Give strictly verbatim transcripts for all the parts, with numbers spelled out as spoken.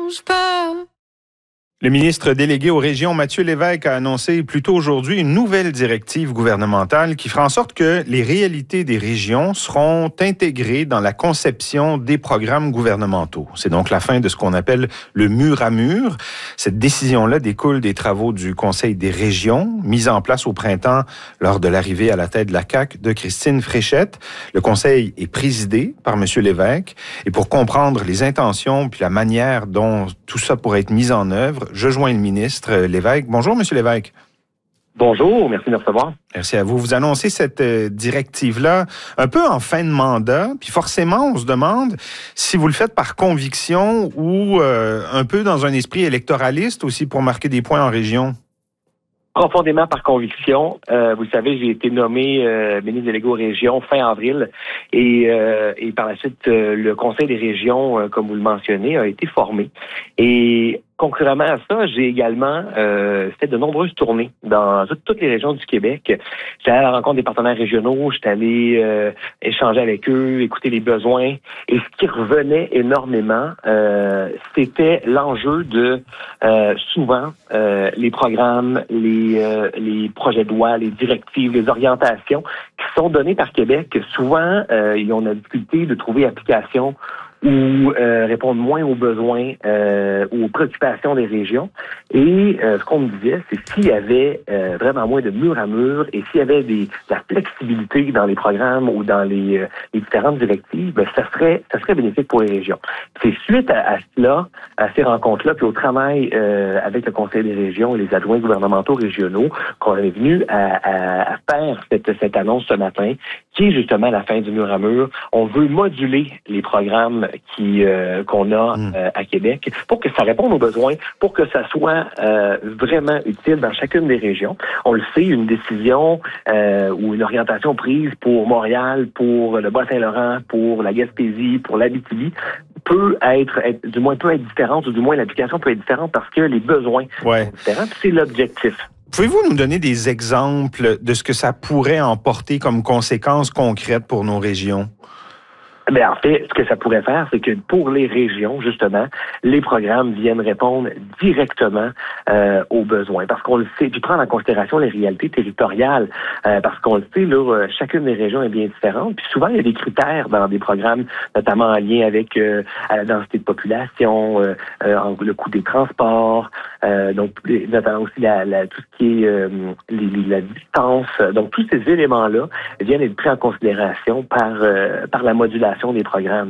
bouge pas. Le ministre délégué aux régions, Mathieu Lévesque, a annoncé plus tôt aujourd'hui une nouvelle directive gouvernementale qui fera en sorte que les réalités des régions seront intégrées dans la conception des programmes gouvernementaux. C'est donc la fin de ce qu'on appelle le mur à mur. Cette décision-là découle des travaux du Conseil des régions, mis en place au printemps lors de l'arrivée à la tête de la C A Q de Christine Fréchette. Le Conseil est présidé par M. Lévesque. Et pour comprendre les intentions puis la manière dont tout ça pourrait être mis en œuvre, je joins le ministre Lévesque. Bonjour, M. Lévesque. Bonjour, merci de me recevoir. Merci à vous. Vous annoncez cette euh, directive-là un peu en fin de mandat, puis forcément, on se demande si vous le faites par conviction ou euh, un peu dans un esprit électoraliste aussi pour marquer des points en région. Profondément par conviction. Euh, vous savez, j'ai été nommé euh, ministre délégué aux régions fin avril et, euh, et par la suite, euh, le Conseil des régions, euh, comme vous le mentionnez, a été formé. Et concurremment à ça, j'ai également euh, fait de nombreuses tournées dans toutes, toutes les régions du Québec. J'étais allé à la rencontre des partenaires régionaux, j'étais allé euh, échanger avec eux, écouter les besoins. Et ce qui revenait énormément, euh, c'était l'enjeu de euh, souvent euh, les programmes, les, euh, les projets de loi, les directives, les orientations qui sont donnés par Québec. Souvent, euh, ils ont la difficulté de trouver application ou euh, répondre moins aux besoins euh, ou aux préoccupations des régions. Et euh, ce qu'on me disait, c'est s'il y avait euh, vraiment moins de mur à mur et s'il y avait des, de la flexibilité dans les programmes ou dans les, euh, les différentes directives, ben, ça serait ça serait bénéfique pour les régions. C'est suite à, à cela, à ces rencontres-là, puis au travail euh, avec le Conseil des régions et les adjoints gouvernementaux régionaux, qu'on est venu à, à, à faire cette, cette annonce ce matin, qui est justement la fin du mur à mur. On veut moduler les programmes qui euh, qu'on a euh, à Québec pour que ça réponde aux besoins, pour que ça soit euh, vraiment utile dans chacune des régions. On le sait, une décision euh, ou une orientation prise pour Montréal, pour le Bas-Saint-Laurent, pour la Gaspésie, pour l'Abitibi peut être, être du moins peut être différente ou du moins l'application peut être différente parce que les besoins ouais. sont différents. C'est l'objectif. Pouvez-vous nous donner des exemples de ce que ça pourrait emporter comme conséquences concrètes pour nos régions? Mais en fait, ce que ça pourrait faire, c'est que pour les régions, justement, les programmes viennent répondre directement euh, aux besoins. Parce qu'on le sait, puis prendre en considération les réalités territoriales. Euh, parce qu'on le sait, là, chacune des régions est bien différente. Puis souvent, il y a des critères dans des programmes, notamment en lien avec euh, la densité de population, euh, euh, le coût des transports, euh, donc notamment aussi la, la, tout ce qui est euh, les, les, la distance. Donc, tous ces éléments-là viennent être pris en considération par, euh, par la modulation des programmes.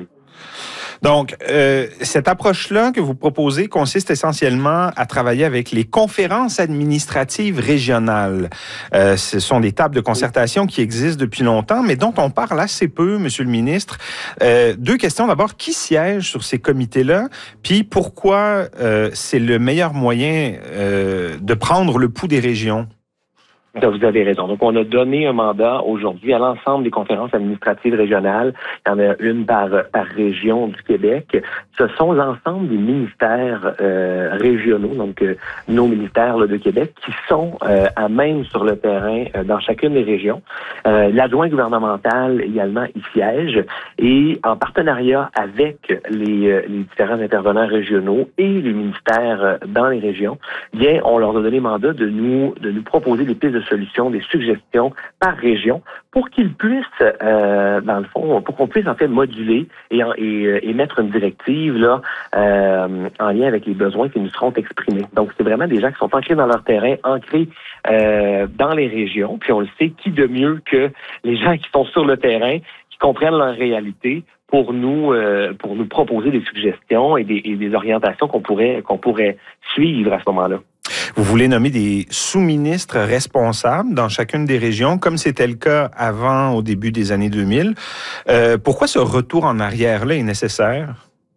Donc, euh, cette approche-là que vous proposez consiste essentiellement à travailler avec les conférences administratives régionales. Euh, ce sont des tables de concertation qui existent depuis longtemps, mais dont on parle assez peu, Monsieur le ministre. Euh, deux questions. D'abord, qui siège sur ces comités-là? Puis, pourquoi euh, c'est le meilleur moyen euh, de prendre le pouls des régions? Vous avez raison. Donc, on a donné un mandat aujourd'hui à l'ensemble des conférences administratives régionales. Il y en a une par, par région du Québec. Ce sont l'ensemble des ministères euh, régionaux, donc euh, nos ministères là, de Québec, qui sont euh, à même sur le terrain euh, dans chacune des régions. Euh, l'adjoint gouvernemental également y siège et en partenariat avec les, euh, les différents intervenants régionaux et les ministères euh, dans les régions, bien, on leur a donné mandat de nous, de nous proposer des pistes de solutions, des suggestions par région pour qu'ils puissent, euh, dans le fond, pour qu'on puisse en fait moduler et, et, et mettre une directive là euh, en lien avec les besoins qui nous seront exprimés. Donc, c'est vraiment des gens qui sont ancrés dans leur terrain, ancrés euh, dans les régions. Puis on le sait, qui de mieux que les gens qui sont sur le terrain, qui comprennent leur réalité pour nous euh, pour nous proposer des suggestions et des, et des orientations qu'on pourrait qu'on pourrait suivre à ce moment-là. Vous voulez nommer des sous-ministres responsables dans chacune des régions, comme c'était le cas avant, au début des années deux mille. Euh, pourquoi ce retour en arrière-là est nécessaire?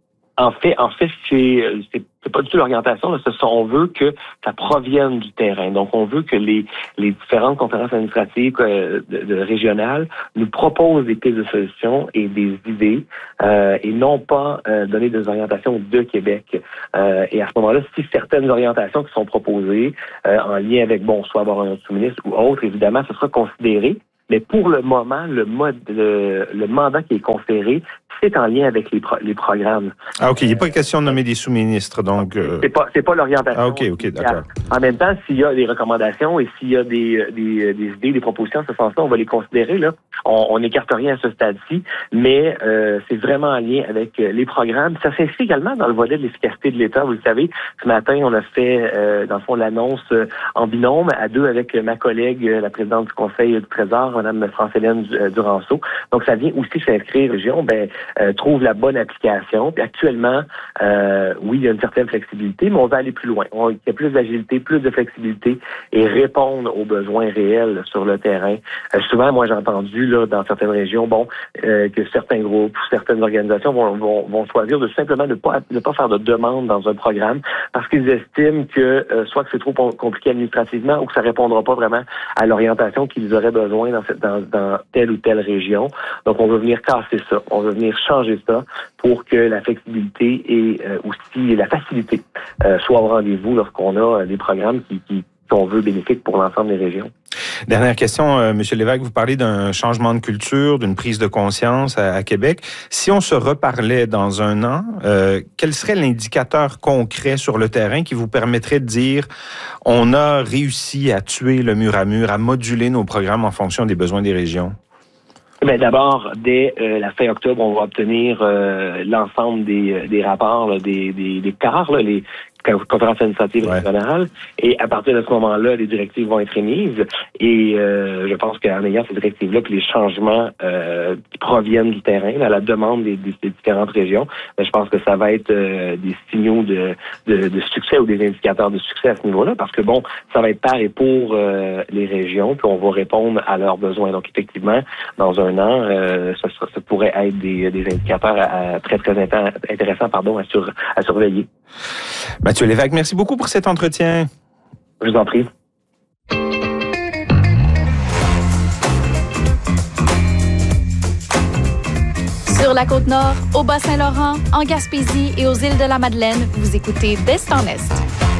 En fait, en fait, c'est, c'est, c'est pas du tout l'orientation. Là. Ce sont, on veut que ça provienne du terrain. Donc, on veut que les, les différentes conférences administratives euh, de, de régionales nous proposent des pistes de solutions et des idées, euh, et non pas euh, donner des orientations de Québec. Euh, et à ce moment-là, si certaines orientations qui sont proposées euh, en lien avec, bon, soit avoir un sous-ministre ou autre, évidemment, ce sera considéré. Mais pour le moment, le mode, le, le mandat qui est conféré, c'est en lien avec les, pro- les programmes. Ah, OK. Il n'est pas question de nommer des sous-ministres, donc... Euh... C'est pas, c'est pas l'orientation. Ah, OK, OK, d'accord. En même temps, s'il y a des recommandations et s'il y a des, des, des idées, des propositions en ce sens-là, on va les considérer, là. On n'écarte rien à ce stade-ci, mais euh, c'est vraiment en lien avec les programmes. Ça s'inscrit également dans le volet de l'efficacité de l'État. Vous le savez, ce matin, on a fait, euh, dans le fond, l'annonce euh, en binôme, à deux avec ma collègue, euh, la présidente du Conseil du Trésor, Mme France-Hélène Duranceau. Donc, ça vient aussi s'inscrire, région, ben, euh, trouve la bonne application. Puis actuellement, euh, oui, il y a une certaine flexibilité, mais on va aller plus loin. On, il y a plus d'agilité, plus de flexibilité et répondre aux besoins réels sur le terrain. Euh, souvent, moi, j'ai entendu, là, dans certaines régions, bon, euh, que certains groupes ou certaines organisations vont, vont, vont choisir de simplement ne pas, ne pas faire de demande dans un programme parce qu'ils estiment que euh, soit que c'est trop compliqué administrativement ou que ça répondra pas vraiment à l'orientation qu'ils auraient besoin dans, cette, dans, dans telle ou telle région. Donc, on veut venir casser ça. On veut venir changer ça pour que la flexibilité et euh, aussi la facilité euh, soient au rendez-vous lorsqu'on a euh, des programmes qui, qui qu'on veut bénéfiques pour l'ensemble des régions. Dernière question, euh, M. Lévesque, vous parlez d'un changement de culture, d'une prise de conscience à, à Québec. Si on se reparlait dans un an, euh, quel serait l'indicateur concret sur le terrain qui vous permettrait de dire on a réussi à tuer le mur à mur, à moduler nos programmes en fonction des besoins des régions? Bien, d'abord, dès euh, la fin octobre, on va obtenir euh, l'ensemble des, des rapports, là, des, des, des C A R, là, les conférences administratives ouais. régionales. Et à partir de ce moment-là, les directives vont être émises. Et euh, je pense qu'en ayant ces directives-là, que les changements euh, qui proviennent du terrain, à la demande des, des, des différentes régions, bien, je pense que ça va être euh, des signaux de, de, de succès ou des indicateurs de succès à ce niveau-là. Parce que, bon, ça va être par et pour euh, les régions, puis on va répondre à leurs besoins. Donc, effectivement, dans un an, euh, ça, ça pourrait être des, des indicateurs à, à très, très intéressants pardon, à, sur, à surveiller. Mathieu Lévesque, merci beaucoup pour cet entretien. Je vous en prie. Sur la Côte-Nord, au Bas-Saint-Laurent, en Gaspésie et aux îles de la Madeleine, vous écoutez d'Est en Est.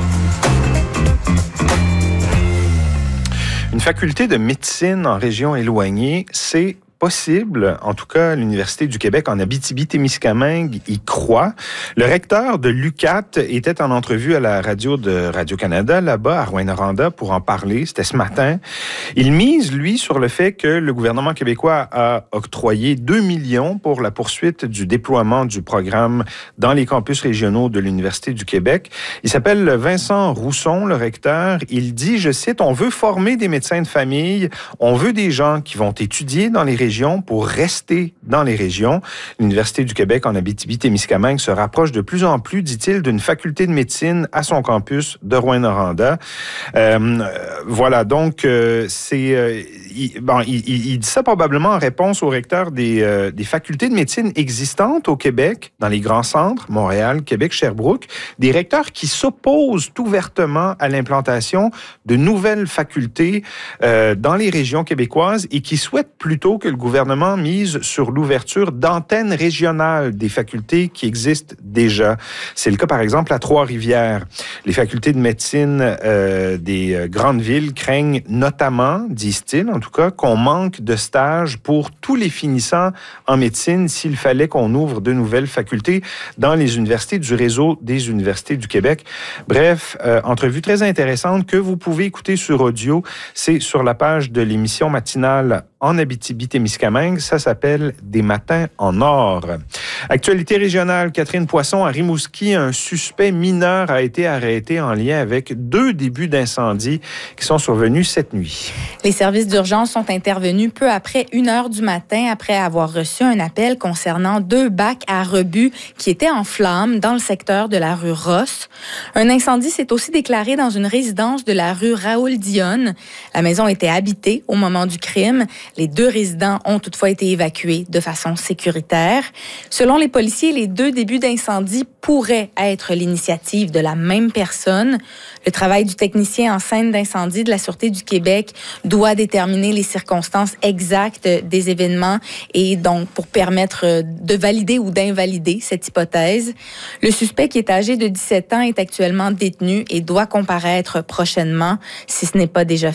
Une faculté de médecine en région éloignée, c'est possible. En tout cas, l'Université du Québec en Abitibi-Témiscamingue y croit. Le recteur de l'U Q A T était en entrevue à la radio de Radio-Canada, là-bas, à Rouyn-Noranda, pour en parler. C'était ce matin. Il mise, lui, sur le fait que le gouvernement québécois a octroyé deux millions pour la poursuite du déploiement du programme dans les campus régionaux de l'Université du Québec. Il s'appelle Vincent Rousson, le recteur. Il dit, je cite, « On veut former des médecins de famille. On veut des gens qui vont étudier dans les régions pour rester dans les régions. » L'Université du Québec en Abitibi-Témiscamingue se rapproche de plus en plus, dit-il, d'une faculté de médecine à son campus de Rouyn-Noranda. Euh, voilà, donc, euh, c'est... Euh, il, bon, il, il dit ça probablement en réponse au recteur des, euh, des facultés de médecine existantes au Québec, dans les grands centres, Montréal, Québec, Sherbrooke, des recteurs qui s'opposent ouvertement à l'implantation de nouvelles facultés euh, dans les régions québécoises et qui souhaitent plutôt que le gouvernement mise sur l'ouverture d'antennes régionales des facultés qui existent déjà. C'est le cas, par exemple, à Trois-Rivières. Les facultés de médecine euh, des euh, grandes villes craignent notamment, disent-ils, en tout cas, qu'on manque de stages pour tous les finissants en médecine s'il fallait qu'on ouvre de nouvelles facultés dans les universités du réseau des universités du Québec. Bref, euh, entrevue très intéressante que vous pouvez écouter sur audio. C'est sur la page de l'émission matinale en Abitibi-Témiscamingue. Ça s'appelle « Des matins en or ». Actualité régionale, Catherine Poisson, à Rimouski, un suspect mineur a été arrêté en lien avec deux débuts d'incendie qui sont survenus cette nuit. Les services d'urgence sont intervenus peu après une heure du matin après avoir reçu un appel concernant deux bacs à rebut qui étaient en flammes dans le secteur de la rue Ross. Un incendie s'est aussi déclaré dans une résidence de la rue Raoul-Dionne. La maison était habitée au moment du crime. Les deux résidents ont toutefois été évacués de façon sécuritaire. Selon les policiers, les deux débuts d'incendie pourraient être l'initiative de la même personne. Le travail du technicien en scène d'incendie de la Sûreté du Québec doit déterminer les circonstances exactes des événements et donc pour permettre de valider ou d'invalider cette hypothèse. Le suspect qui est âgé de dix-sept ans est actuellement détenu et doit comparaître prochainement, si ce n'est pas déjà